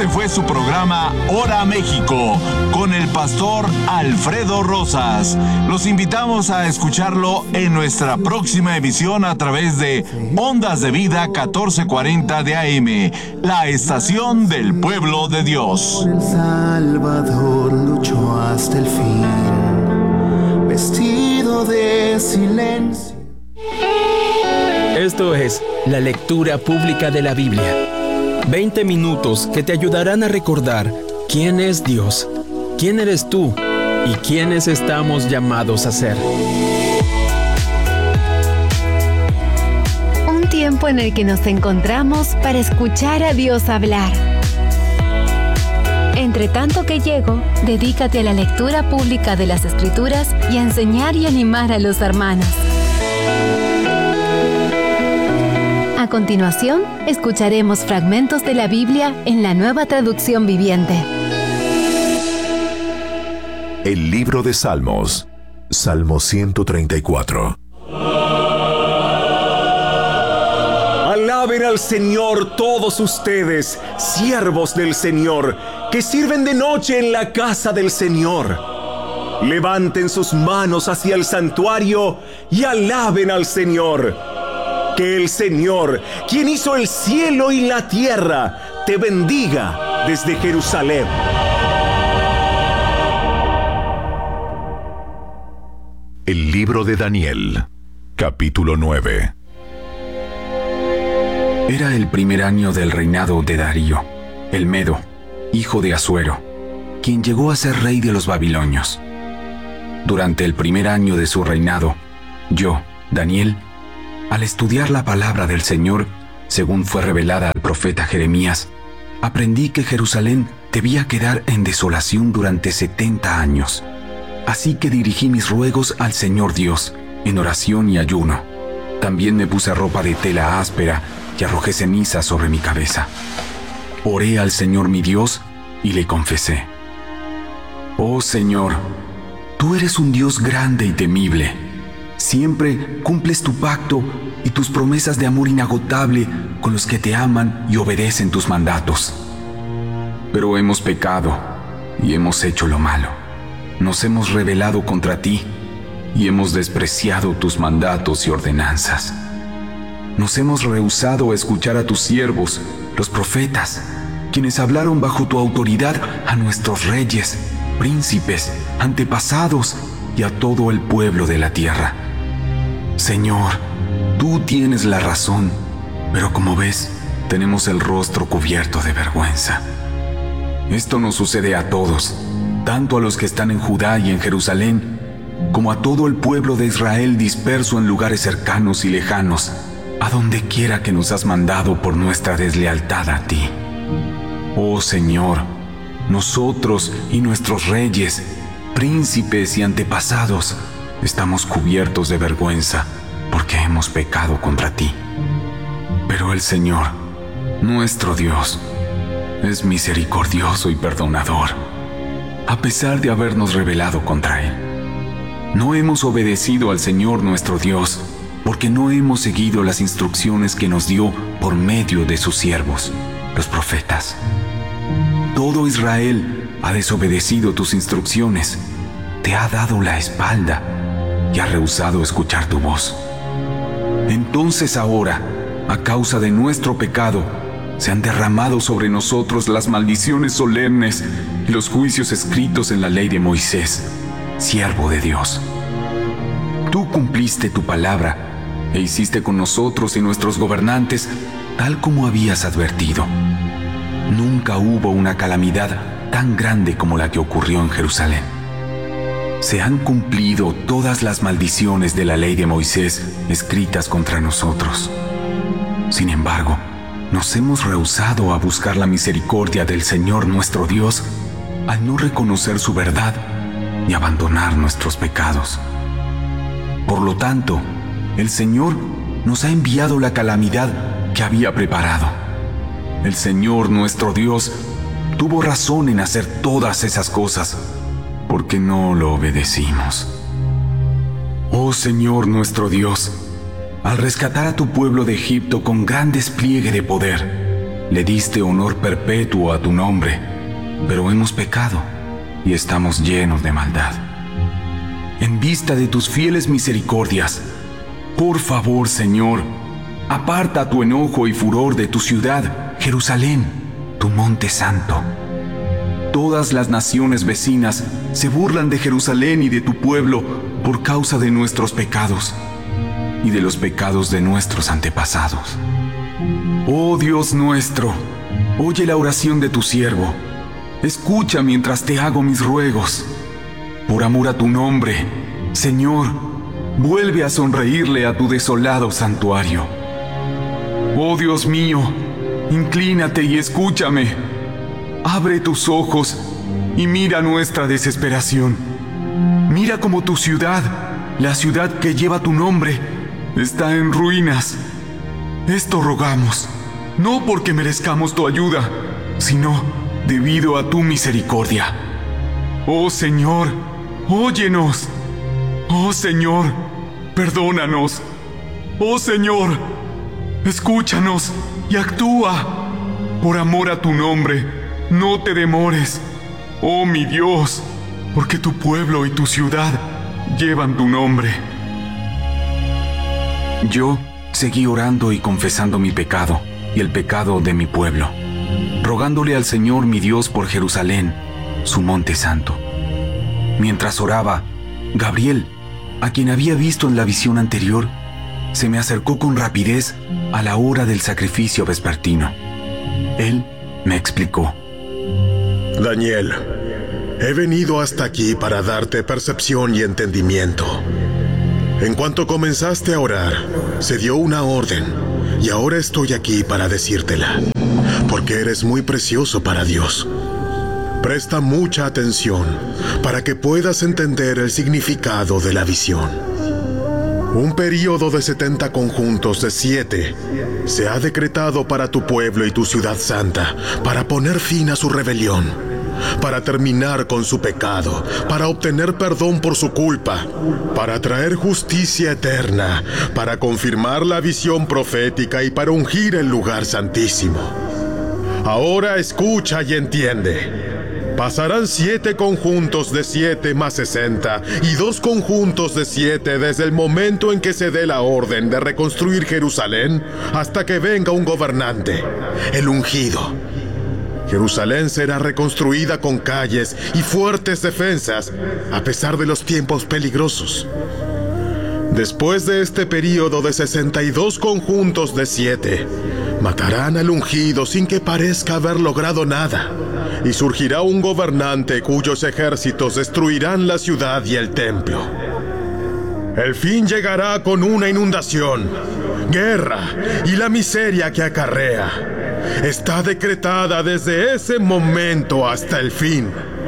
Este fue su programa Hora México con el pastor Alfredo Rosas. Los invitamos a escucharlo en nuestra próxima emisión a través de Ondas de Vida 1440 de AM, la estación del pueblo de Dios. El Salvador luchó hasta el fin, vestido de silencio. Esto es la lectura pública de la Biblia. 20 minutos que te ayudarán a recordar quién es Dios, quién eres tú y quiénes estamos llamados a ser. Un tiempo en el que nos encontramos para escuchar a Dios hablar. Entre tanto que llego, dedícate a la lectura pública de las Escrituras y a enseñar y animar a los hermanos. A continuación, escucharemos fragmentos de la Biblia en la Nueva Traducción Viviente. El libro de Salmos, Salmo 134. Alaben al Señor todos ustedes, siervos del Señor, que sirven de noche en la casa del Señor. Levanten sus manos hacia el santuario y alaben al Señor. Que el Señor, quien hizo el cielo y la tierra, te bendiga desde Jerusalén. El libro de Daniel, capítulo 9. Era el primer año del reinado de Darío, el Medo, hijo de Asuero, quien llegó a ser rey de los babilonios. Durante el primer año de su reinado, yo, Daniel, al estudiar la palabra del Señor, según fue revelada al profeta Jeremías, aprendí que Jerusalén debía quedar en desolación durante 70 años. Así que dirigí mis ruegos al Señor Dios, en oración y ayuno. También me puse ropa de tela áspera y arrojé ceniza sobre mi cabeza. Oré al Señor mi Dios y le confesé: Oh Señor, tú eres un Dios grande y temible. Siempre cumples tu pacto y tus promesas de amor inagotable con los que te aman y obedecen tus mandatos. Pero hemos pecado y hemos hecho lo malo. Nos hemos rebelado contra ti y hemos despreciado tus mandatos y ordenanzas. Nos hemos rehusado a escuchar a tus siervos, los profetas, quienes hablaron bajo tu autoridad a nuestros reyes, príncipes, antepasados y a todo el pueblo de la tierra. Señor, tú tienes la razón, pero como ves, tenemos el rostro cubierto de vergüenza. Esto nos sucede a todos, tanto a los que están en Judá y en Jerusalén, como a todo el pueblo de Israel disperso en lugares cercanos y lejanos, a donde quiera que nos has mandado por nuestra deslealtad a ti. Oh Señor, nosotros y nuestros reyes, príncipes y antepasados, estamos cubiertos de vergüenza porque hemos pecado contra ti. Pero el Señor, nuestro Dios, es misericordioso y perdonador, a pesar de habernos rebelado contra Él. No hemos obedecido al Señor nuestro Dios porque no hemos seguido las instrucciones que nos dio por medio de sus siervos, los profetas. Todo Israel ha desobedecido tus instrucciones, te ha dado la espalda y ha rehusado escuchar tu voz. Entonces ahora, a causa de nuestro pecado, se han derramado sobre nosotros las maldiciones solemnes y los juicios escritos en la ley de Moisés, siervo de Dios. Tú cumpliste tu palabra e hiciste con nosotros y nuestros gobernantes tal como habías advertido. Nunca hubo una calamidad tan grande como la que ocurrió en Jerusalén. Se han cumplido todas las maldiciones de la ley de Moisés escritas contra nosotros. Sin embargo, nos hemos rehusado a buscar la misericordia del Señor nuestro Dios al no reconocer su verdad y abandonar nuestros pecados. Por lo tanto, el Señor nos ha enviado la calamidad que había preparado. El Señor nuestro Dios tuvo razón en hacer todas esas cosas, porque no lo obedecimos. Oh Señor nuestro Dios, al rescatar a tu pueblo de Egipto con gran despliegue de poder, Le diste honor perpetuo a tu nombre, pero hemos pecado y estamos llenos de maldad. En vista de tus fieles misericordias, por favor, Señor, aparta tu enojo y furor de tu ciudad, Jerusalén, tu monte santo. Todas las naciones vecinas se burlan de Jerusalén y de tu pueblo por causa de nuestros pecados y de los pecados de nuestros antepasados. Oh Dios nuestro, oye la oración de tu siervo. Escucha mientras te hago mis ruegos. Por amor a tu nombre, Señor, vuelve a sonreírle a tu desolado santuario. Oh Dios mío, inclínate y escúchame. Abre tus ojos y mira nuestra desesperación. Mira cómo tu ciudad, la ciudad que lleva tu nombre, está en ruinas. Esto rogamos, no porque merezcamos tu ayuda, sino debido a tu misericordia. Oh Señor, óyenos. Oh Señor, perdónanos. Oh Señor, escúchanos y actúa. Por amor a tu nombre, no te demores. Oh mi Dios, porque tu pueblo y tu ciudad llevan tu nombre. Yo seguí orando y confesando mi pecado y el pecado de mi pueblo, rogándole al Señor mi Dios por Jerusalén, su monte santo. Mientras oraba, Gabriel, a quien había visto en la visión anterior, se me acercó con rapidez a la hora del sacrificio vespertino. Él me explicó: Daniel, he venido hasta aquí para darte percepción y entendimiento. En cuanto comenzaste a orar, se dio una orden, y ahora estoy aquí para decírtela, porque eres muy precioso para Dios. Presta mucha atención para que puedas entender el significado de la visión. Un período de 70 conjuntos de 7 se ha decretado para tu pueblo y tu ciudad santa, para poner fin a su rebelión, para terminar con su pecado, para obtener perdón por su culpa, para traer justicia eterna, para confirmar la visión profética y para ungir el lugar santísimo. Ahora escucha y entiende. Pasarán 7 conjuntos de 7 más 60 y 2 conjuntos de 7 desde el momento en que se dé la orden de reconstruir Jerusalén hasta que venga un gobernante, el ungido. Jerusalén será reconstruida con calles y fuertes defensas, a pesar de los tiempos peligrosos. Después de este período de 62 conjuntos de 7, matarán al ungido sin que parezca haber logrado nada, y surgirá un gobernante cuyos ejércitos destruirán la ciudad y el templo. El fin llegará con una inundación, guerra y la miseria que acarrea. Está decretada desde ese momento hasta el fin.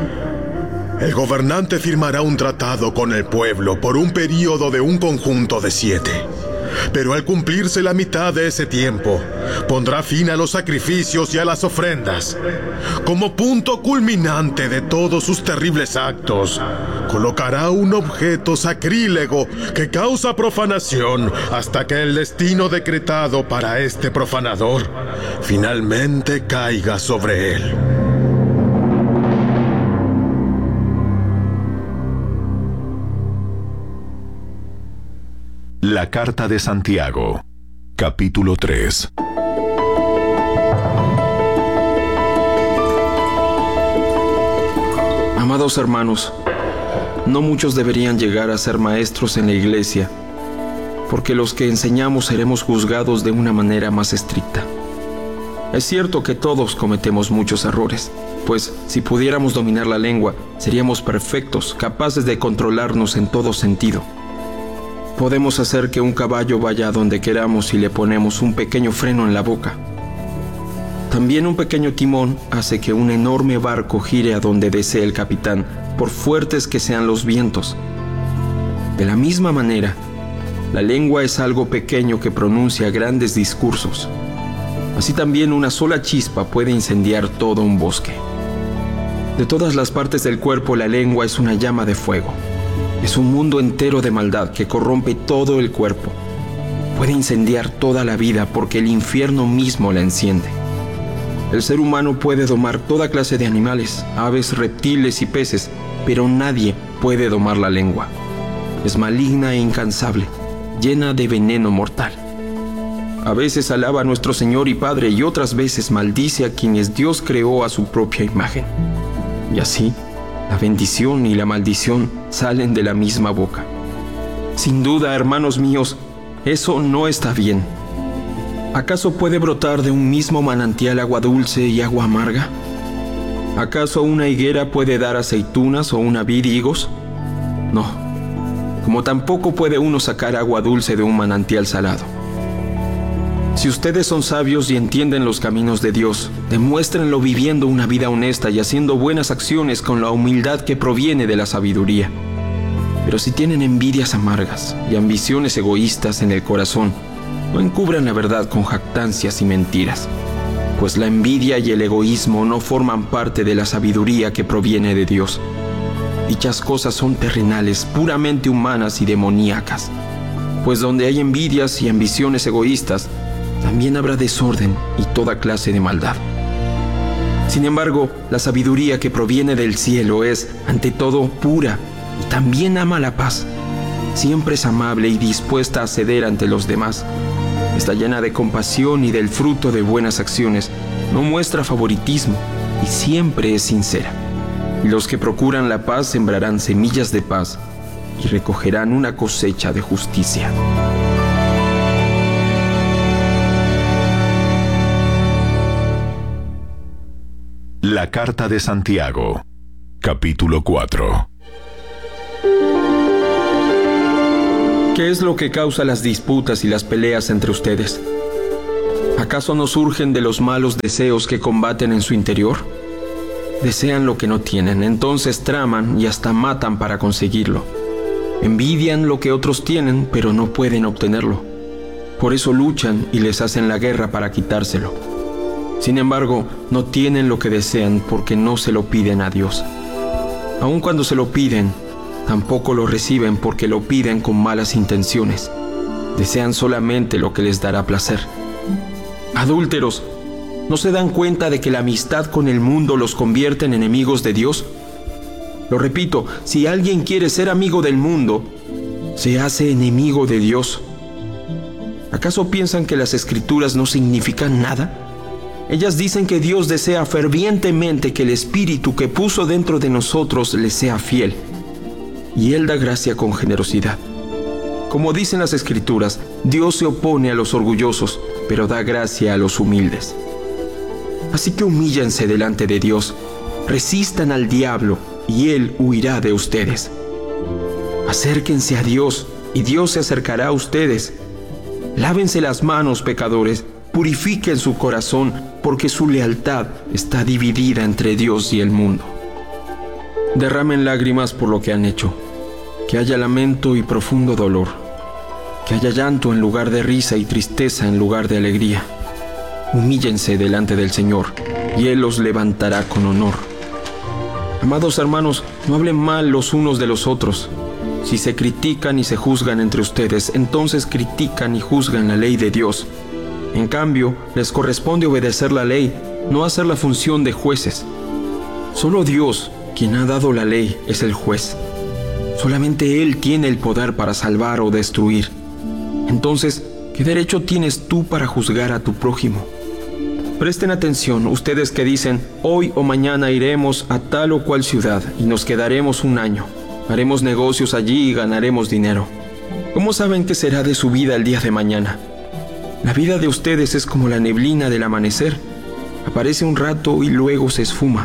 El gobernante firmará un tratado con el pueblo por un período de un conjunto de 7. Pero al cumplirse la mitad de ese tiempo, pondrá fin a los sacrificios y a las ofrendas. Como punto culminante de todos sus terribles actos, colocará un objeto sacrílego que causa profanación hasta que el destino decretado para este profanador finalmente caiga sobre él. La Carta de Santiago, capítulo 3. Amados hermanos, no muchos deberían llegar a ser maestros en la iglesia, porque los que enseñamos seremos juzgados de una manera más estricta. Es cierto que todos cometemos muchos errores, pues si pudiéramos dominar la lengua, seríamos perfectos, capaces de controlarnos en todo sentido. Podemos hacer que un caballo vaya a donde queramos si le ponemos un pequeño freno en la boca. También un pequeño timón hace que un enorme barco gire a donde desee el capitán, por fuertes que sean los vientos. De la misma manera, la lengua es algo pequeño que pronuncia grandes discursos. Así también una sola chispa puede incendiar todo un bosque. De todas las partes del cuerpo, la lengua es una llama de fuego. Es un mundo entero de maldad que corrompe todo el cuerpo. Puede incendiar toda la vida porque el infierno mismo la enciende. El ser humano puede domar toda clase de animales, aves, reptiles y peces, pero nadie puede domar la lengua. Es maligna e incansable, llena de veneno mortal. A veces alaba a nuestro Señor y Padre y otras veces maldice a quienes Dios creó a su propia imagen. Y así, la bendición y la maldición salen de la misma boca. Sin duda, hermanos míos, eso no está bien. ¿Acaso puede brotar de un mismo manantial agua dulce y agua amarga? ¿Acaso una higuera puede dar aceitunas o una vid higos? No, como tampoco puede uno sacar agua dulce de un manantial salado. Si ustedes son sabios y entienden los caminos de Dios, demuéstrenlo viviendo una vida honesta y haciendo buenas acciones con la humildad que proviene de la sabiduría. Pero si tienen envidias amargas y ambiciones egoístas en el corazón, no encubran la verdad con jactancias y mentiras, pues la envidia y el egoísmo no forman parte de la sabiduría que proviene de Dios. Dichas cosas son terrenales, puramente humanas y demoníacas, pues donde hay envidias y ambiciones egoístas, también habrá desorden y toda clase de maldad. Sin embargo, la sabiduría que proviene del cielo es, ante todo, pura y también ama la paz. Siempre es amable y dispuesta a ceder ante los demás. Está llena de compasión y del fruto de buenas acciones. No muestra favoritismo y siempre es sincera. Y los que procuran la paz sembrarán semillas de paz y recogerán una cosecha de justicia. La Carta de Santiago, capítulo 4. ¿Qué es lo que causa las disputas y las peleas entre ustedes? ¿Acaso no surgen de los malos deseos que combaten en su interior? Desean lo que no tienen, entonces traman y hasta matan para conseguirlo. Envidian lo que otros tienen, pero no pueden obtenerlo. Por eso luchan y les hacen la guerra para quitárselo. Sin embargo, no tienen lo que desean porque no se lo piden a Dios. Aun cuando se lo piden, tampoco lo reciben porque lo piden con malas intenciones. Desean solamente lo que les dará placer. Adúlteros, ¿no se dan cuenta de que la amistad con el mundo los convierte en enemigos de Dios? Lo repito, si alguien quiere ser amigo del mundo, se hace enemigo de Dios. ¿Acaso piensan que las Escrituras no significan nada? Ellas dicen que Dios desea fervientemente que el Espíritu que puso dentro de nosotros le sea fiel. Y Él da gracia con generosidad. Como dicen las Escrituras, Dios se opone a los orgullosos, pero da gracia a los humildes. Así que humíllense delante de Dios, resistan al diablo y Él huirá de ustedes. Acérquense a Dios y Dios se acercará a ustedes. Lávense las manos, pecadores, purifiquen su corazón, porque su lealtad está dividida entre Dios y el mundo. Derramen lágrimas por lo que han hecho, que haya lamento y profundo dolor, que haya llanto en lugar de risa y tristeza en lugar de alegría. Humíllense delante del Señor, y Él los levantará con honor. Amados hermanos, no hablen mal los unos de los otros. Si se critican y se juzgan entre ustedes, entonces critican y juzgan la ley de Dios. En cambio, les corresponde obedecer la ley, no hacer la función de jueces. Solo Dios, quien ha dado la ley, es el juez. Solamente Él tiene el poder para salvar o destruir. Entonces, ¿qué derecho tienes tú para juzgar a tu prójimo? Presten atención, ustedes que dicen, hoy o mañana iremos a tal o cual ciudad y nos quedaremos un año. Haremos negocios allí y ganaremos dinero. ¿Cómo saben qué será de su vida el día de mañana? La vida de ustedes es como la neblina del amanecer. Aparece un rato y luego se esfuma.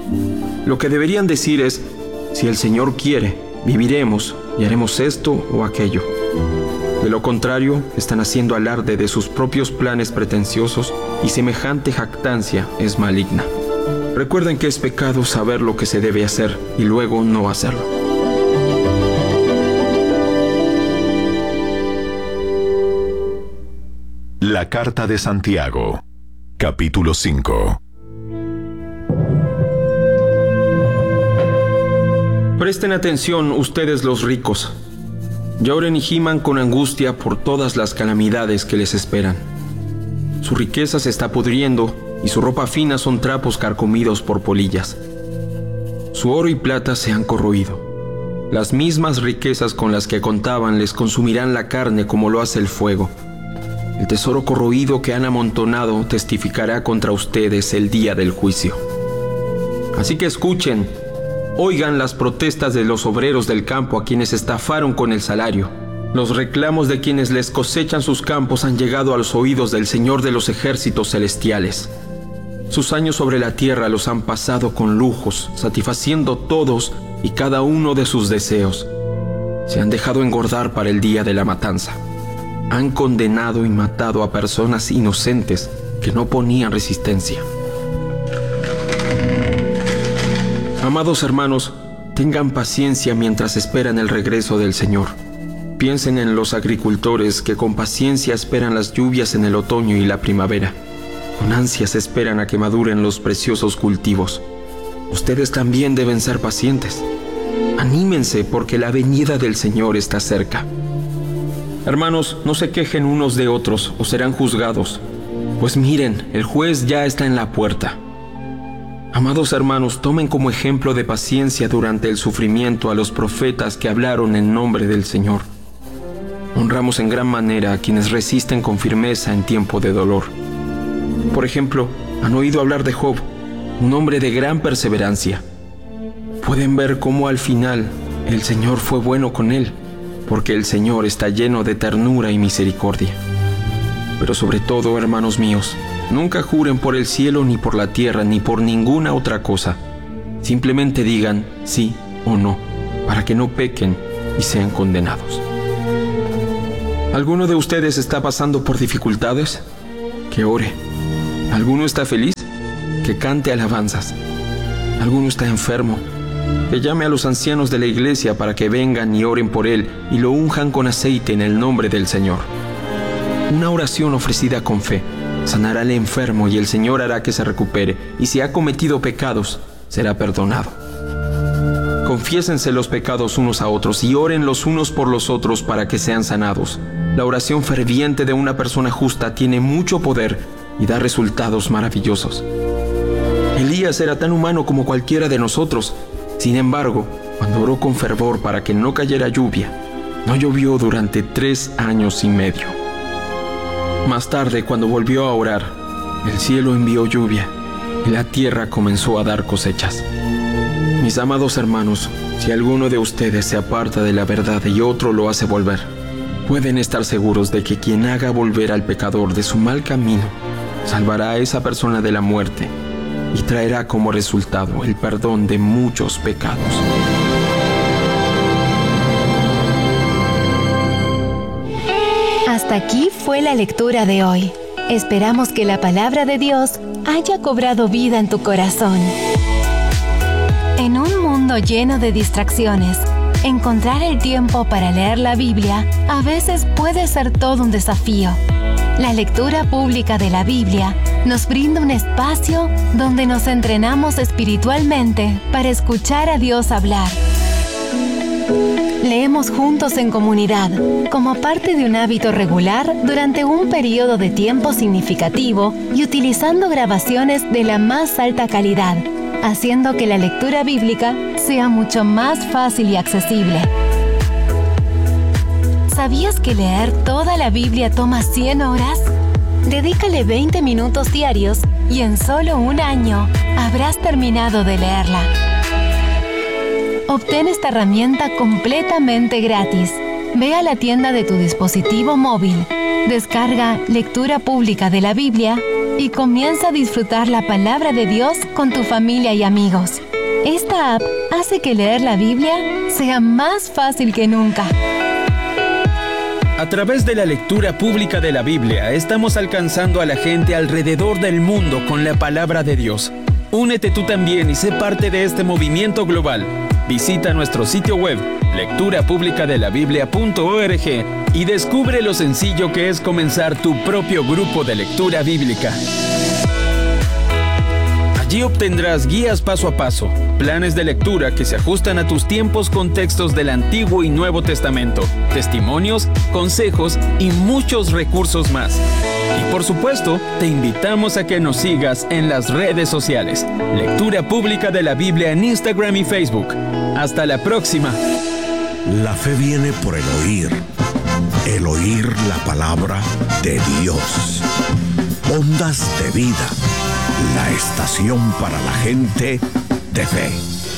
Lo que deberían decir es, si el Señor quiere, viviremos y haremos esto o aquello. De lo contrario, están haciendo alarde de sus propios planes pretenciosos y semejante jactancia es maligna. Recuerden que es pecado saber lo que se debe hacer y luego no hacerlo. La Carta de Santiago, capítulo 5. Presten atención ustedes los ricos. Lloren y giman con angustia por todas las calamidades que les esperan. Su riqueza se está pudriendo y su ropa fina son trapos carcomidos por polillas. Su oro y plata se han corroído. Las mismas riquezas con las que contaban les consumirán la carne como lo hace el fuego. El tesoro corroído que han amontonado testificará contra ustedes el día del juicio. Así que escuchen, oigan las protestas de los obreros del campo a quienes estafaron con el salario. Los reclamos de quienes les cosechan sus campos han llegado a los oídos del Señor de los ejércitos celestiales. Sus años sobre la tierra los han pasado con lujos, satisfaciendo todos y cada uno de sus deseos. Se han dejado engordar para el día de la matanza. Han condenado y matado a personas inocentes que no ponían resistencia. Amados hermanos, tengan paciencia mientras esperan el regreso del Señor. Piensen en los agricultores que con paciencia esperan las lluvias en el otoño y la primavera. Con ansias esperan a que maduren los preciosos cultivos. Ustedes también deben ser pacientes. Anímense porque la venida del Señor está cerca. Hermanos, no se quejen unos de otros o serán juzgados. Pues miren, el juez ya está en la puerta. Amados hermanos, tomen como ejemplo de paciencia durante el sufrimiento a los profetas que hablaron en nombre del Señor. Honramos en gran manera a quienes resisten con firmeza en tiempo de dolor. Por ejemplo, han oído hablar de Job, un hombre de gran perseverancia. Pueden ver cómo al final el Señor fue bueno con él, porque el Señor está lleno de ternura y misericordia. Pero sobre todo, hermanos míos, nunca juren por el cielo, ni por la tierra, ni por ninguna otra cosa. Simplemente digan sí o no, para que no pequen y sean condenados. ¿Alguno de ustedes está pasando por dificultades? Que ore. ¿Alguno está feliz? Que cante alabanzas. ¿Alguno está enfermo? Que llame a los ancianos de la iglesia para que vengan y oren por él y lo unjan con aceite en el nombre del Señor. Una oración ofrecida con fe sanará al enfermo y el Señor hará que se recupere, y si ha cometido pecados, será perdonado. Confiésense los pecados unos a otros y oren los unos por los otros para que sean sanados. La oración ferviente de una persona justa tiene mucho poder y da resultados maravillosos. Elías era tan humano como cualquiera de nosotros. Sin embargo, cuando oró con fervor para que no cayera lluvia, no llovió durante 3 años y medio. Más tarde, cuando volvió a orar, el cielo envió lluvia y la tierra comenzó a dar cosechas. Mis amados hermanos, si alguno de ustedes se aparta de la verdad y otro lo hace volver, pueden estar seguros de que quien haga volver al pecador de su mal camino, salvará a esa persona de la muerte y traerá como resultado el perdón de muchos pecados. Hasta aquí fue la lectura de hoy. Esperamos que la palabra de Dios haya cobrado vida en tu corazón. En un mundo lleno de distracciones, encontrar el tiempo para leer la Biblia a veces puede ser todo un desafío. La lectura pública de la Biblia nos brinda un espacio donde nos entrenamos espiritualmente para escuchar a Dios hablar. Leemos juntos en comunidad, como parte de un hábito regular durante un periodo de tiempo significativo y utilizando grabaciones de la más alta calidad, haciendo que la lectura bíblica sea mucho más fácil y accesible. ¿Sabías que leer toda la Biblia toma 100 horas? Dedícale 20 minutos diarios y en solo un año habrás terminado de leerla. Obtén esta herramienta completamente gratis. Ve a la tienda de tu dispositivo móvil, descarga Lectura Pública de la Biblia y comienza a disfrutar la palabra de Dios con tu familia y amigos. Esta app hace que leer la Biblia sea más fácil que nunca. A través de la lectura pública de la Biblia, estamos alcanzando a la gente alrededor del mundo con la palabra de Dios. Únete tú también y sé parte de este movimiento global. Visita nuestro sitio web, lecturapublicadelabiblia.org, y descubre lo sencillo que es comenzar tu propio grupo de lectura bíblica. Allí obtendrás guías paso a paso, planes de lectura que se ajustan a tus tiempos con textos del Antiguo y Nuevo Testamento, testimonios, consejos y muchos recursos más. Y por supuesto, te invitamos a que nos sigas en las redes sociales. Lectura Pública de la Biblia en Instagram y Facebook. Hasta la próxima. La fe viene por el oír la palabra de Dios. Ondas de Vida, la estación para la gente de fe.